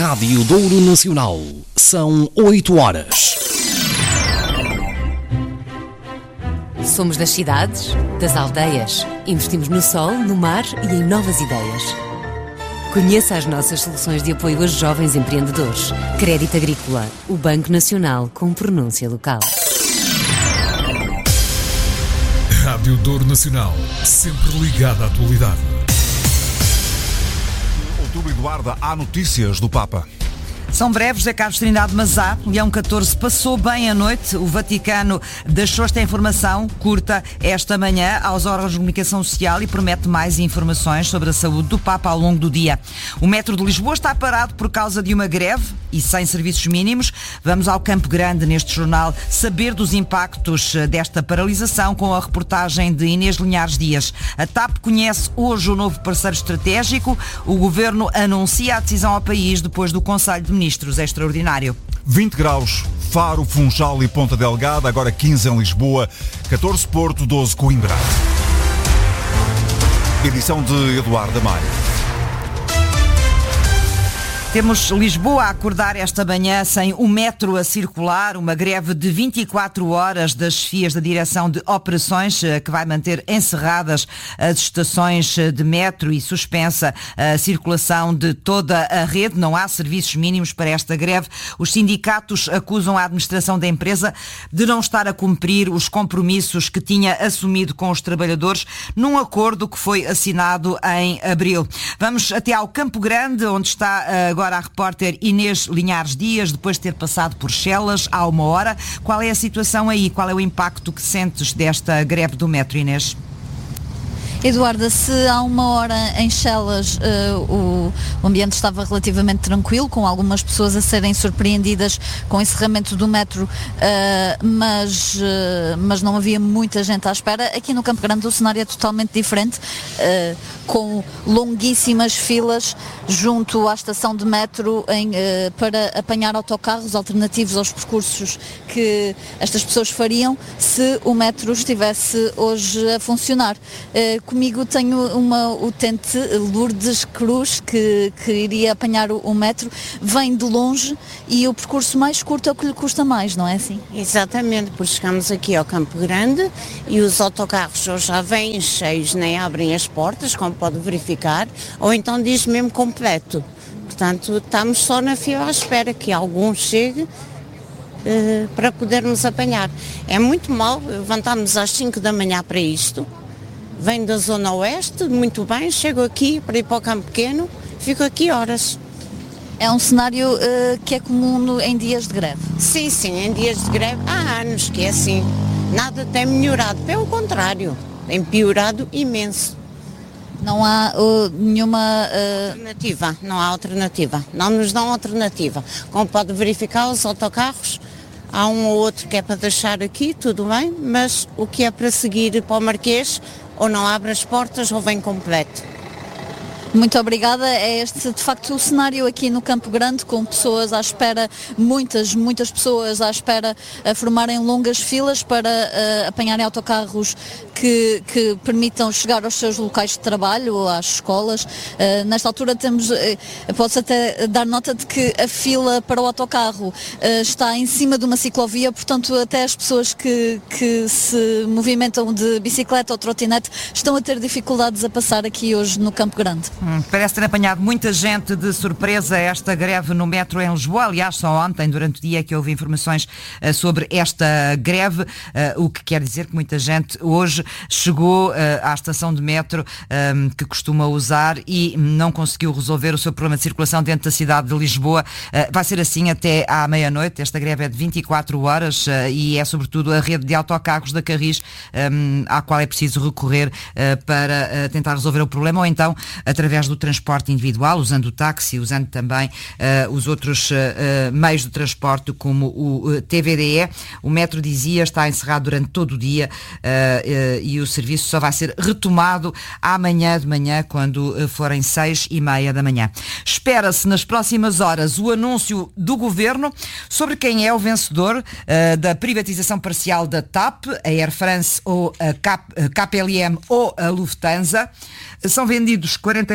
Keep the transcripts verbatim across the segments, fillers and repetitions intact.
Rádio Douro Nacional. São oito horas. Somos das cidades, das aldeias. Investimos no sol, no mar e em novas ideias. Conheça as nossas soluções de apoio a jovens empreendedores. Crédito Agrícola, o Banco Nacional com pronúncia local. Rádio Douro Nacional, sempre ligada à atualidade. Outubro, Eduardo, há notícias do Papa. São breves, é Carlos Trindade, mas há. Leão catorze passou bem a noite. O Vaticano deixou esta informação curta esta manhã aos órgãos de comunicação social e promete mais informações sobre a saúde do Papa ao longo do dia. O metro de Lisboa está parado por causa de uma greve e sem serviços mínimos. Vamos ao Campo Grande neste jornal saber dos impactos desta paralisação com a reportagem de Inês Linhares Dias. A TAP conhece hoje o novo parceiro estratégico. O Governo anuncia a decisão ao país depois do Conselho de Ministros. Ministros extraordinário. vinte graus, Faro, Funchal e Ponta Delgada, agora quinze em Lisboa, catorze Porto, doze Coimbra. Edição de Eduardo Amaro. Temos Lisboa a acordar esta manhã sem o metro a circular, uma greve de vinte e quatro horas das chefias da Direção de Operações que vai manter encerradas as estações de metro e suspensa a circulação de toda a rede. Não há serviços mínimos para esta greve. Os sindicatos acusam a administração da empresa de não estar a cumprir os compromissos que tinha assumido com os trabalhadores num acordo que foi assinado em abril. Vamos até ao Campo Grande, onde está agora Agora a repórter Inês Linhares Dias, depois de ter passado por Chelas há uma hora. Qual é a situação aí? Qual é o impacto que sentes desta greve do metro, Inês? Eduarda, se há uma hora em Chelas uh, o, o ambiente estava relativamente tranquilo, com algumas pessoas a serem surpreendidas com o encerramento do metro, uh, mas, uh, mas não havia muita gente à espera. Aqui no Campo Grande o cenário é totalmente diferente, uh, com longuíssimas filas junto à estação de metro em, uh, para apanhar autocarros alternativos aos percursos que estas pessoas fariam se o metro estivesse hoje a funcionar. Uh, Comigo tenho uma utente, Lourdes Cruz, que, que iria apanhar o, o metro, vem de longe e o percurso mais curto é o que lhe custa mais, não é assim? Exatamente, porque chegamos aqui ao Campo Grande e os autocarros ou já vêm cheios, nem abrem as portas, como pode verificar, ou então diz mesmo completo. Portanto, estamos só na fila à espera que algum chegue uh, para podermos apanhar. É muito mal levantarmos às cinco da manhã para isto. Venho da Zona Oeste, muito bem, chego aqui para ir para o Campo Pequeno, fico aqui horas. É um cenário uh, que é comum no, em dias de greve? Sim, sim, em dias de greve há anos que é assim. Nada tem melhorado, pelo contrário, tem piorado imenso. Não há uh, nenhuma... Uh... Alternativa, não há alternativa, não nos dão alternativa. Como pode verificar, os autocarros, há um ou outro que é para deixar aqui, tudo bem, mas o que é para seguir para o Marquês, ou não abre as portas ou vem completo. Muito obrigada. É este, de facto, o cenário aqui no Campo Grande, com pessoas à espera, muitas, muitas pessoas à espera a formarem longas filas para uh, apanharem autocarros que, que permitam chegar aos seus locais de trabalho ou às escolas. Uh, nesta altura temos, uh, posso até dar nota de que a fila para o autocarro uh, está em cima de uma ciclovia, portanto até as pessoas que, que se movimentam de bicicleta ou trotinete estão a ter dificuldades a passar aqui hoje no Campo Grande. Hum, parece ter apanhado muita gente de surpresa esta greve no metro em Lisboa. Aliás, só ontem, durante o dia, que houve informações uh, sobre esta greve, uh, o que quer dizer que muita gente hoje chegou uh, à estação de metro um, que costuma usar e não conseguiu resolver o seu problema de circulação dentro da cidade de Lisboa. Uh, vai ser assim até à meia-noite. Esta greve é de vinte e quatro horas uh, e é sobretudo a rede de autocarros da Carris um, à qual é preciso recorrer uh, para uh, tentar resolver o problema, ou então através do transporte individual, usando o táxi, usando também uh, os outros uh, uh, meios de transporte, como o uh, T V D E. O metro, dizia, está encerrado durante todo o dia uh, uh, e o serviço só vai ser retomado amanhã de manhã, quando uh, forem seis e meia da manhã. Espera-se nas próximas horas o anúncio do Governo sobre quem é o vencedor uh, da privatização parcial da TAP, a Air France ou a K P L M ou a Lufthansa. São vendidos quarenta e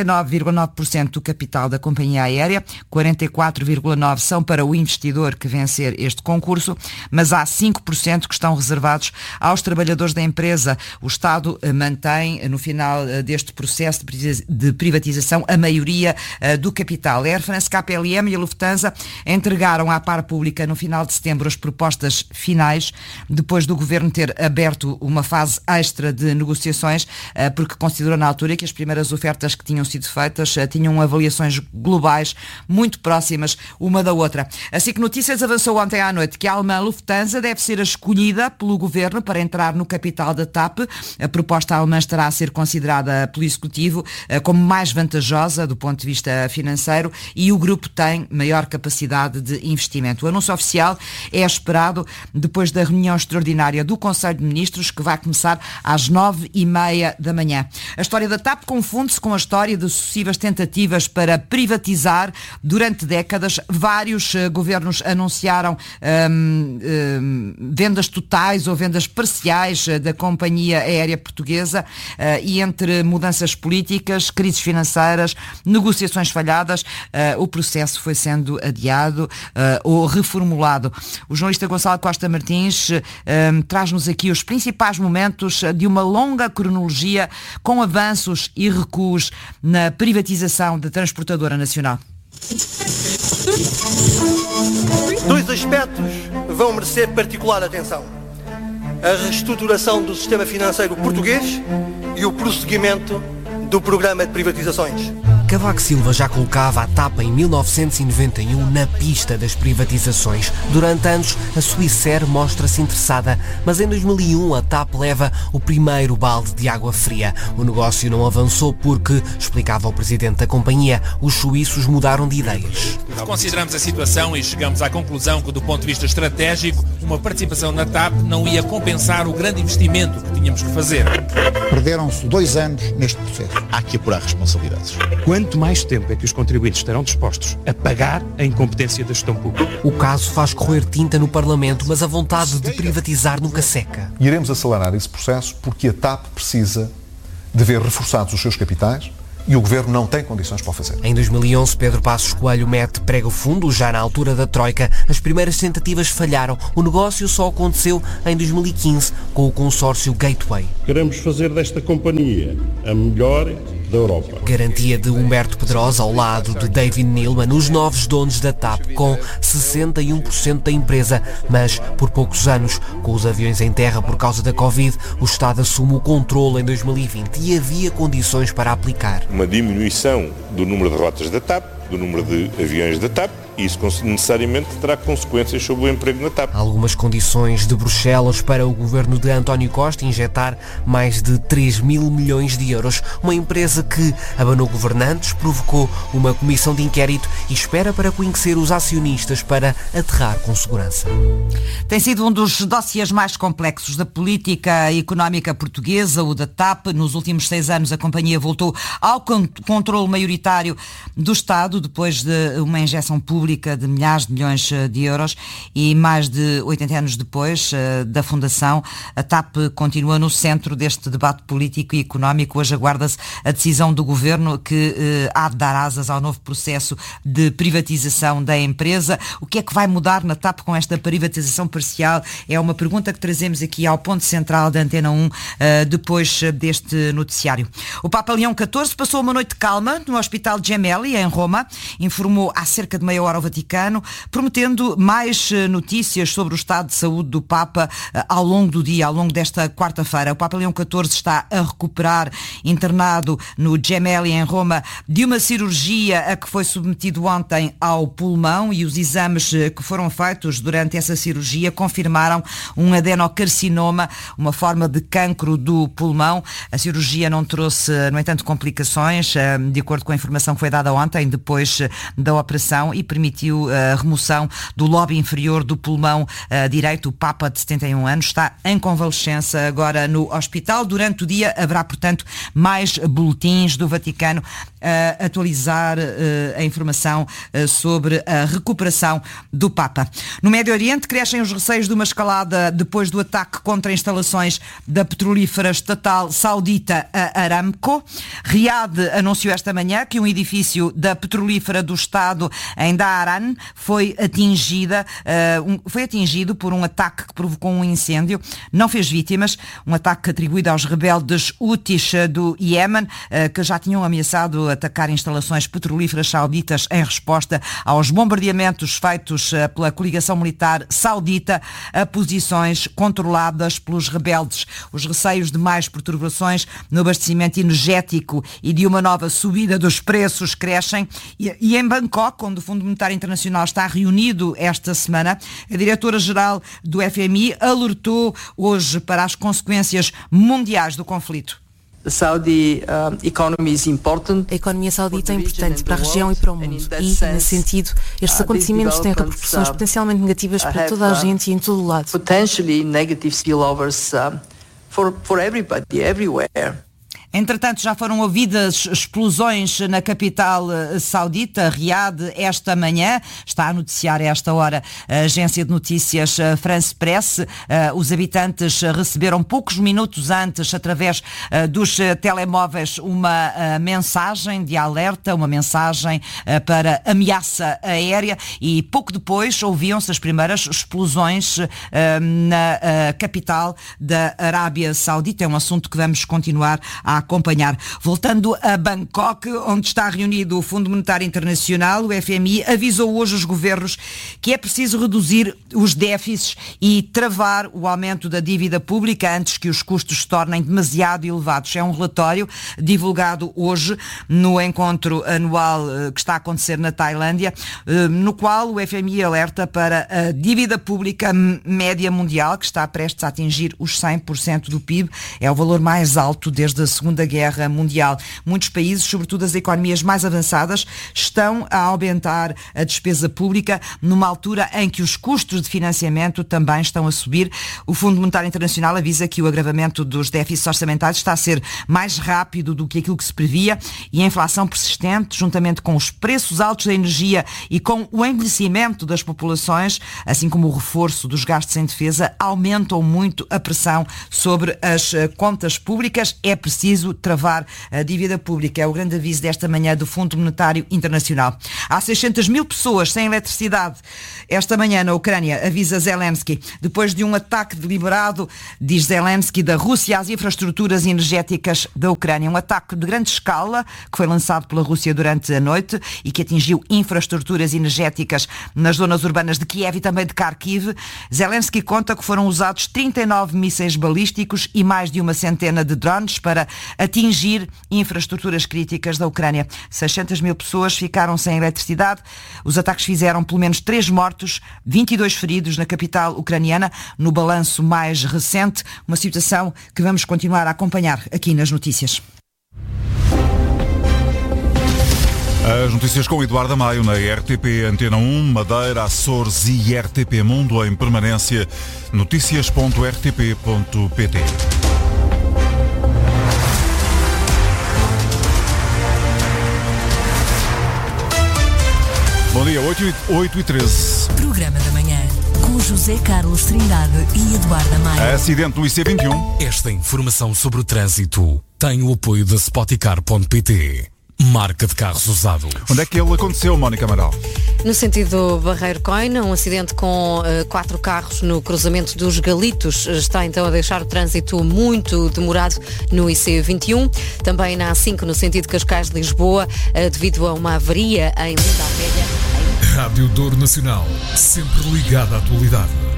nove vírgula nove por cento do capital da companhia aérea, quarenta e quatro vírgula nove por cento são para o investidor que vencer este concurso, mas há cinco por cento que estão reservados aos trabalhadores da empresa. O Estado mantém, no final deste processo de privatização, a maioria do capital. A Air France, K L M e a Lufthansa entregaram à par pública no final de setembro as propostas finais, depois do Governo ter aberto uma fase extra de negociações, porque considerou na altura que as primeiras ofertas que tinham sido feitas tinham avaliações globais muito próximas uma da outra. A SIC Notícias avançou ontem à noite que a alemã Lufthansa deve ser a escolhida pelo Governo para entrar no capital da T A P. A proposta alemã estará a ser considerada pelo Executivo como mais vantajosa do ponto de vista financeiro e o grupo tem maior capacidade de investimento. O anúncio oficial é esperado depois da reunião extraordinária do Conselho de Ministros, que vai começar às nove e meia da manhã. A história da T A P confunde-se com a história de sucessivas tentativas para privatizar. Durante décadas, vários uh, governos anunciaram um, um, vendas totais ou vendas parciais uh, da companhia aérea portuguesa uh, e entre mudanças políticas, crises financeiras, negociações falhadas, uh, o processo foi sendo adiado uh, ou reformulado. O jornalista Gonçalo Costa Martins uh, um, traz-nos aqui os principais momentos de uma longa cronologia com avanços e recuos na privatização da transportadora nacional. Dois aspectos vão merecer particular atenção: a reestruturação do sistema financeiro português e o prosseguimento do programa de privatizações. Cavaco Silva já colocava a T A P em mil novecentos e noventa e um na pista das privatizações. Durante anos, a Swissair mostra-se interessada, mas em dois mil e um a T A P leva o primeiro balde de água fria. O negócio não avançou porque, explicava o presidente da companhia, os suíços mudaram de ideias. Consideramos a situação e chegamos à conclusão que, do ponto de vista estratégico, uma participação na T A P não ia compensar o grande investimento que tínhamos que fazer. Perderam-se dois anos neste processo. Há que apurar responsabilidades. Quanto mais tempo é que os contribuintes estarão dispostos a pagar a incompetência da gestão pública? O caso faz correr tinta no Parlamento, mas a vontade de privatizar nunca seca. E iremos acelerar esse processo porque a T A P precisa de ver reforçados os seus capitais e o Governo não tem condições para o fazer. Em dois mil e onze, Pedro Passos Coelho mete prego fundo, já na altura da Troika. As primeiras tentativas falharam. O negócio só aconteceu em dois mil e quinze, com o consórcio Gateway. Queremos fazer desta companhia a melhor da Europa. Garantia de Humberto Pedrosa ao lado de David Neeleman, os novos donos da T A P, com sessenta e um por cento da empresa. Mas, por poucos anos, com os aviões em terra por causa da Covid, o Estado assume o controle em dois mil e vinte e havia condições para aplicar. Uma diminuição do número de rotas da T A P, do número de aviões da T A P, e isso necessariamente terá consequências sobre o emprego na T A P. Algumas condições de Bruxelas para o governo de António Costa injetar mais de três mil milhões de euros. Uma empresa que abanou governantes, provocou uma comissão de inquérito e espera para conhecer os acionistas para aterrar com segurança. Tem sido um dos dossiês mais complexos da política económica portuguesa, o da T A P. Nos últimos seis anos a companhia voltou ao controle maioritário do Estado, depois de uma injeção pública de milhares de milhões de euros e mais de oitenta anos depois uh, da fundação, a T A P continua no centro deste debate político e económico. Hoje aguarda-se a decisão do Governo que uh, há de dar asas ao novo processo de privatização da empresa. O que é que vai mudar na T A P com esta privatização parcial? É uma pergunta que trazemos aqui ao ponto central da Antena um uh, depois deste noticiário. O Papa Leão catorze passou uma noite calma no Hospital Gemelli, em Roma. Informou há cerca de meia hora ao Vaticano, prometendo mais notícias sobre o estado de saúde do Papa ao longo do dia, ao longo desta quarta-feira. O Papa Leão catorze está a recuperar, internado no Gemelli, em Roma, de uma cirurgia a que foi submetido ontem ao pulmão, e os exames que foram feitos durante essa cirurgia confirmaram um adenocarcinoma, uma forma de cancro do pulmão. A cirurgia não trouxe, no entanto, complicações, de acordo com a informação que foi dada ontem, depois depois da operação e permitiu a remoção do lobo inferior do pulmão direito. O Papa de setenta e um anos está em convalescença agora no hospital. Durante o dia haverá, portanto, mais boletins do Vaticano a atualizar a informação sobre a recuperação do Papa. No Médio Oriente crescem os receios de uma escalada depois do ataque contra instalações da petrolífera estatal saudita a Aramco. Riad anunciou esta manhã que um edifício da petrolífera do Estado em Dhahran foi atingida, uh, um, foi atingido por um ataque que provocou um incêndio. Não fez vítimas. Um ataque atribuído aos rebeldes Houthis do Iémen, uh, que já tinham ameaçado atacar instalações petrolíferas sauditas em resposta aos bombardeamentos feitos uh, pela coligação militar saudita a posições controladas pelos rebeldes. Os receios de mais perturbações no abastecimento energético e de uma nova subida dos preços crescem. E, e em Bangkok, onde o Fundo Monetário Internacional está reunido esta semana, a diretora-geral do F M I alertou hoje para as consequências mundiais do conflito. A economia saudita é importante para a região e para o mundo e, nesse sentido, estes acontecimentos têm repercussões potencialmente negativas para toda a gente e em todo o lado. Entretanto, já foram ouvidas explosões na capital saudita, Riad, esta manhã. Está a noticiar a esta hora a agência de notícias France Press. Os habitantes receberam poucos minutos antes, através dos telemóveis, uma mensagem de alerta, uma mensagem para ameaça aérea, e pouco depois ouviam-se as primeiras explosões na capital da Arábia Saudita. É um assunto que vamos continuar a acompanhar. Voltando a Bangkok, onde está reunido o Fundo Monetário Internacional, o F M I avisou hoje os governos que é preciso reduzir os déficits e travar o aumento da dívida pública antes que os custos se tornem demasiado elevados. É um relatório divulgado hoje no encontro anual que está a acontecer na Tailândia, no qual o F M I alerta para a dívida pública média mundial, que está prestes a atingir os cem por cento do P I B. É o valor mais alto desde a Segunda Guerra Mundial. Muitos países, sobretudo as economias mais avançadas, estão a aumentar a despesa pública numa altura em que os custos de financiamento também estão a subir. O Fundo Monetário Internacional avisa que o agravamento dos déficits orçamentários está a ser mais rápido do que aquilo que se previa, e a inflação persistente, juntamente com os preços altos da energia e com o envelhecimento das populações, assim como o reforço dos gastos em defesa, aumentam muito a pressão sobre as contas públicas. É preciso travar a dívida pública. É o grande aviso desta manhã do Fundo Monetário Internacional. Há seiscentas mil pessoas sem eletricidade esta manhã na Ucrânia, avisa Zelensky, depois de um ataque deliberado, diz Zelensky, da Rússia às infraestruturas energéticas da Ucrânia. Um ataque de grande escala que foi lançado pela Rússia durante a noite e que atingiu infraestruturas energéticas nas zonas urbanas de Kiev e também de Kharkiv. Zelensky conta que foram usados trinta e nove mísseis balísticos e mais de uma centena de drones para atingir infraestruturas críticas da Ucrânia. seiscentas mil pessoas ficaram sem eletricidade. Os ataques fizeram pelo menos três mortos, vinte e dois feridos na capital ucraniana, no balanço mais recente. Uma situação que vamos continuar a acompanhar aqui nas notícias. As notícias com Eduardo Maio na R T P Antena um, Madeira, Açores e R T P Mundo em permanência. notícias ponto r t p ponto p t. Bom dia, oito e treze. Programa da manhã, com José Carlos Trindade e Eduardo Maia. Acidente no I C vinte e um. Esta informação sobre o trânsito tem o apoio da Spoticar ponto p t. Marca de carros usados. Onde é que ele aconteceu, Mónica Amaral? No sentido Barreiro-Coina, um acidente com uh, quatro carros no cruzamento dos Galitos está então a deixar o trânsito muito demorado no I C vinte e um. Também na A cinco, no sentido Cascais-Lisboa, uh, devido a uma avaria em Linda a Velha. Rádio Douro Nacional, sempre ligada à atualidade.